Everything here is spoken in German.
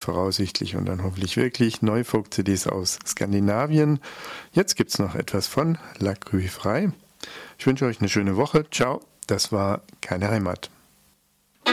voraussichtlich und dann hoffentlich wirklich neue Folk-CDs aus Skandinavien. Jetzt gibt es noch etwas von La Grue Frei. Ich wünsche euch eine schöne Woche. Ciao, das war Keine Heimat.